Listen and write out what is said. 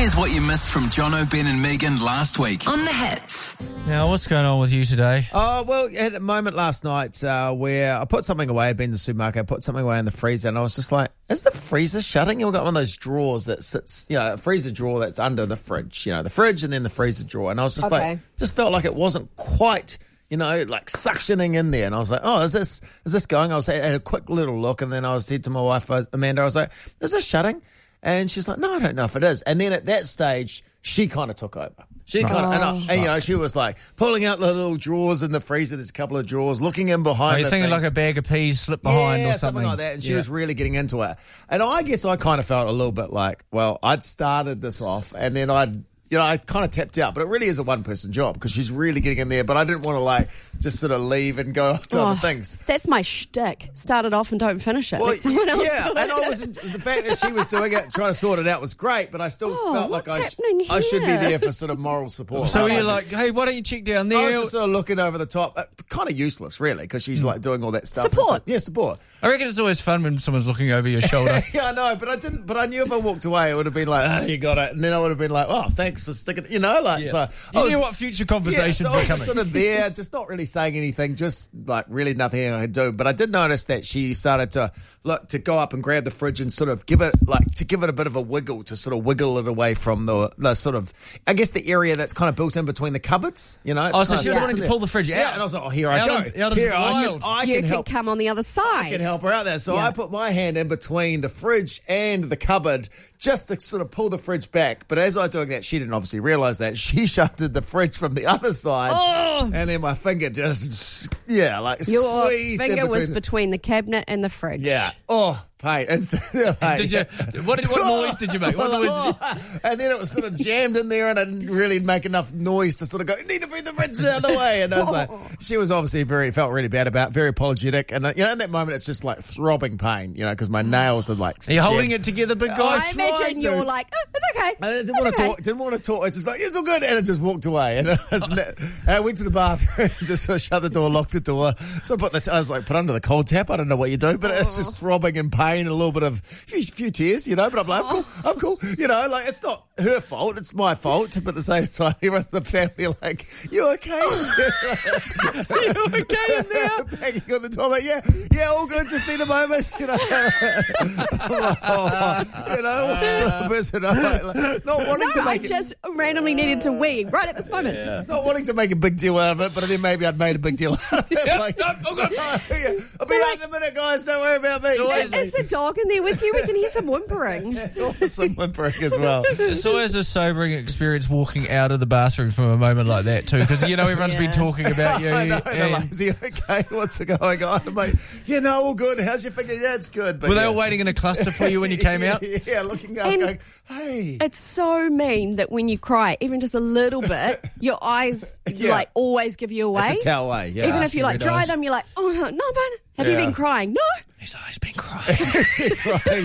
Here's what you missed from Jono, Ben and Megan last week. On the hits. Now, what's going on with you today? Oh, well, I had a moment last night where I put something away. I'd been to the supermarket, I put something away in the freezer, and I was just like, is the freezer shutting? And we've got one of those drawers that sits, a freezer drawer that's under the fridge, the fridge and then the freezer drawer. And I was just just felt like it wasn't quite, like suctioning in there. And I was like, oh, is this going? I had a quick little look, and then I said to my wife, Amanda, I was like, is this shutting? And she's like, no, I don't know if it is. And then at that stage, she kind of took over. She she was like pulling out the little drawers in the freezer. There's a couple of drawers, looking in behind. You're thinking like a bag of peas slipped behind or something like that. And she was really getting into it. And I guess I kind of felt a little bit like, well, I'd started this off, and then I kind of tapped out, but it really is a one-person job because she's really getting in there. But I didn't want to just sort of leave and go off to other things. That's my shtick. Start it off and don't finish it. Well, let someone else do it. And I wasn't. The fact that she was doing it, trying to sort it out, was great. But I still felt like I should be there for sort of moral support. So you're like, hey, why don't you check down there? I was just sort of looking over the top, kind of useless, really, because she's like doing all that stuff. Support. Support. I reckon it's always fun when someone's looking over your shoulder. Yeah, I know, but I didn't. But I knew if I walked away, it would have been like, oh, you got it, and then I would have been like, oh, thanks for sticking. So you knew what future conversations were coming. I was sort of there, just not really saying anything, just like really nothing I could do. But I did notice that she started to go up and grab the fridge and sort of give it a bit of a wiggle, to sort of wiggle it away from the sort of, I guess, the area that's kind of built in between the cupboards. So she was wanting to pull the fridge out. Yeah, and I was like, oh, here I go. I can help. Come on the other side. I can help her out there. So I put my hand in between the fridge and the cupboard just to sort of pull the fridge back. But as I was doing that, she didn't obviously realise that. She shunted the fridge from the other side. Oh. And then my finger just, squeezed Your finger was between the cabinet and the fridge. Yeah. Oh, pain. And so, did you? What noise did you make? What noise? And then it was sort of jammed in there, and I didn't really make enough noise to sort of go, need to bring the fridge out of the way. And I was like, she was obviously felt really bad about it, very apologetic. And in that moment, it's just like throbbing pain, because my nails are like. Are you holding it together, big guy? I imagine you're like, oh, it's okay. I didn't want to talk. It's just like, it's all good. And it just walked away. And I went to the bathroom, just shut the door, locked the door. So I was like, put under the cold tap. I don't know what you do, but it's just throbbing in pain, a little bit of few tears, but I'm like, I'm cool. It's not her fault, it's my fault. But at the same time, everyone in the family are like, you okay? You okay in there? Banging on the door, like, yeah, all good, just need a moment. Not wanting to make just randomly needed to wee right at this moment. Yeah. Not wanting to make a big deal out of it, but then maybe I'd made a big deal out of it. I'll be out in a minute, guys, don't worry about me. Is the dog in there with you? We can hear some whimpering. Some whimpering as well. It's always a sobering experience walking out of the bathroom from a moment like that too, because everyone's been talking about you. I know, is he okay? What's going on? I'm like, all good. How's your finger? Yeah, it's good. But were they all waiting in a cluster for you when you came out? Yeah, looking up, going, hey. It's so mean that when you cry, even just a little bit, your eyes always give you away. It's a tell away. Yeah. Even if you dry them, you're like, oh no, man. Have you been crying? No. His eyes been crying.